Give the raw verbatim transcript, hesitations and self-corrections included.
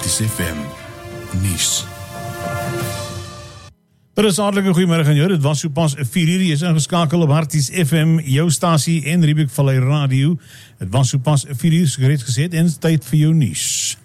Harties F M nuus. Dit is hartelike goeiemiddag aan jou, dit was so pas vier uur, jy is ingeskakel op Harties F M, jou stasie en Riebeek Vallei Radio. Dit was so pas vier uur, so gereed gesê, en tyd vir jou nuus.